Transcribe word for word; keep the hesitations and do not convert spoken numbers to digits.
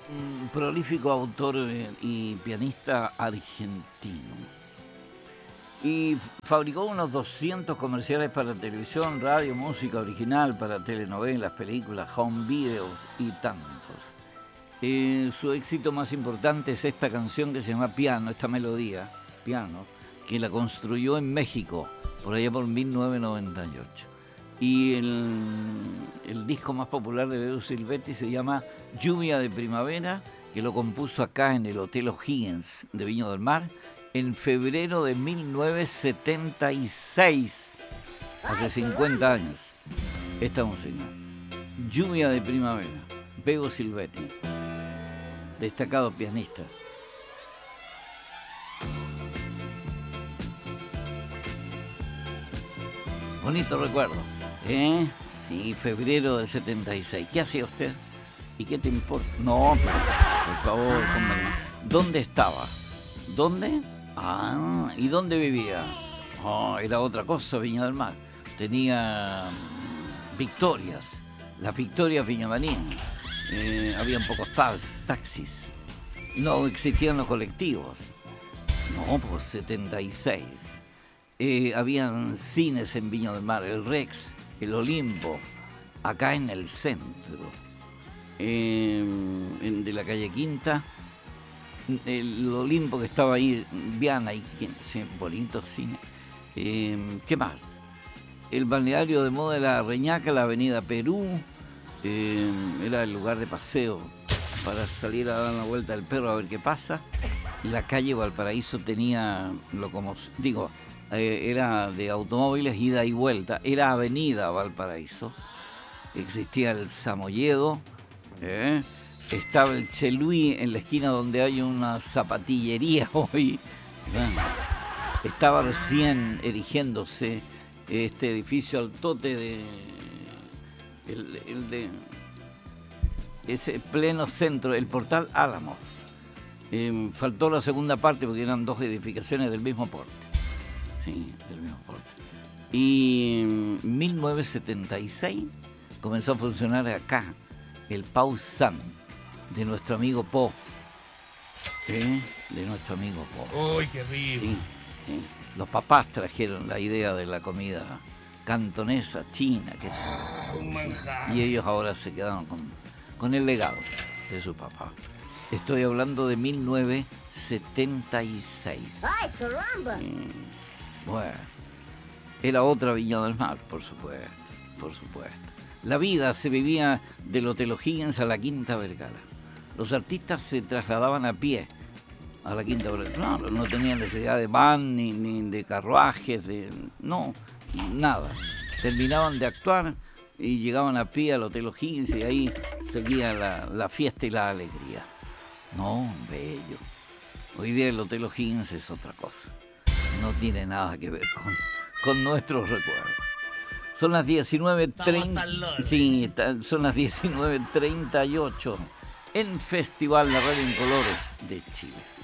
un prolífico autor eh, y pianista argentino. Y fabricó unos doscientos comerciales para televisión, radio, música original, para telenovelas, películas, home videos y tantos. Eh, su éxito más importante es esta canción que se llama Piano, esta melodía, Piano, que la construyó en México, por allá por mil novecientos noventa y ocho. Y el, el disco más popular de Beto Silvetti se llama Lluvia de Primavera, que lo compuso acá en el Hotel O'Higgins de Viña del Mar en febrero de mil novecientos setenta y seis, hace cincuenta años. Esta música, Lluvia de Primavera, Beto Silvetti, destacado pianista. Bonito recuerdo, ¿eh? Sí, febrero del setenta y seis. ¿Qué hacía usted? ¿Y qué te importa? No, pero, por favor, ¿dónde estaba? ¿Dónde? Ah, ¿y dónde vivía? Oh, era otra cosa, Viña del Mar. Tenía victorias, las victorias viñamarinas. Eh, habían pocos tax, taxis. No existían los colectivos. No, pues setenta y seis. Eh, habían cines en Viña del Mar, el Rex, el Olimpo, acá en el centro, eh, en, de la calle Quinta, el Olimpo que estaba ahí, Viana, y sí, bonito cine. Eh, ¿Qué más? El balneario de moda de la Reñaca, la avenida Perú, eh, era el lugar de paseo para salir a dar la vuelta del perro a ver qué pasa. La calle Valparaíso tenía, lo como digo, eh, era de automóviles ida y vuelta, era avenida Valparaíso, existía el Samoyedo, ¿eh? Estaba el Cheluí en la esquina donde hay una zapatillería hoy. Bueno, estaba recién erigiéndose este edificio altote de el, el de ese pleno centro, el Portal Álamos. Eh, faltó la segunda parte porque eran dos edificaciones del mismo porte. Sí, del mismo porte. Y en mil novecientos setenta y seis comenzó a funcionar acá el Pau San de nuestro amigo Po. ¿Eh? De nuestro amigo Po. ¡Uy, qué rico! Sí, sí. Los papás trajeron la idea de la comida cantonesa, china, que es, ah, un manjar. Y ellos ahora se quedaron con, con el legado de su papá. Estoy hablando de mil novecientos setenta y seis. ¡Ay, caramba! Sí. Bueno, era otra Viña del Mar, por supuesto, por supuesto. La vida se vivía del Hotel O'Higgins a la Quinta Vergara. Los artistas se trasladaban a pie a la Quinta Vergara. No, no tenían necesidad de van, ni, ni de carruajes, de, no, nada. Terminaban de actuar y llegaban a pie al Hotel O'Higgins y ahí seguía la, la fiesta y la alegría. No, bello. Hoy día el Hotel O'Higgins es otra cosa. No tiene nada que ver con, con nuestros recuerdos. Son las diecinueve treinta. Sí, son las diecinueve treinta y ocho en Festival La Radio en Colores de Chile.